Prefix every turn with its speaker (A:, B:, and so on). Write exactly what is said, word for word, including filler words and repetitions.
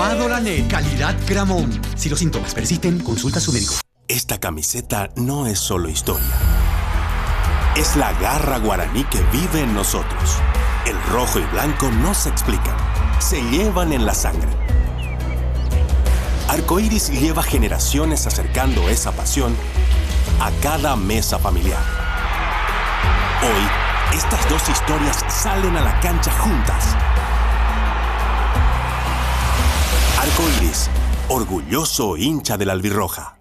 A: Madolanet, calidad Gramón. Si los síntomas persisten, consulta a su médico.
B: Esta camiseta no es solo historia. Es la garra guaraní que vive en nosotros. El rojo y blanco no se explican, se llevan en la sangre. Arcoíris lleva generaciones acercando esa pasión a cada mesa familiar. Hoy, estas dos historias salen a la cancha juntas. Arcoíris, orgulloso hincha de la albirroja.